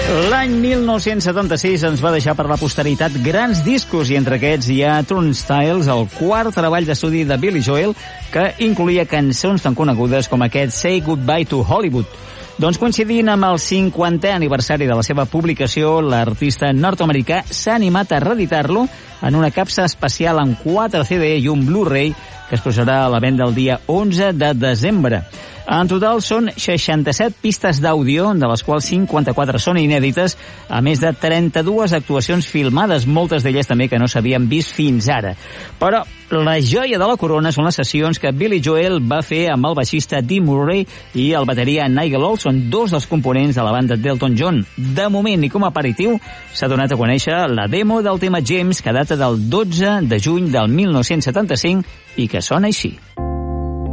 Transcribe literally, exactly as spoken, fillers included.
L'any mil nou-cents setanta-sis ens va deixar per la posteritat grans discos i entre aquests hi ha Turnstiles, el quart treball d'estudi de Billy Joel, que incluïa cançons tan conegudes com aquest Say Goodbye to Hollywood. Doncs coincidint amb el cinquantè aniversari de la seva publicació, l'artista nord-americà s'ha animat a reeditar-lo en una capsa especial amb quatre C D i un Blu-ray que es posarà a la venda el dia onze de desembre. En total són seixanta-set pistes d'àudio, de les quals cinquanta-quatre són inèdites, a més de trenta-dues actuacions filmades, moltes d'elles també que no s'havien vist fins ara. Però la joia de la corona són les sessions que Billy Joel va fer amb el baixista Dee Murray i el bateria Nigel Olsson, dos dels components de la banda d'Elton John. De moment, i com a aperitiu, s'ha donat a conèixer la demo del tema James, que data del dotze de juny del mil nou-cents setanta-cinc i que sona així.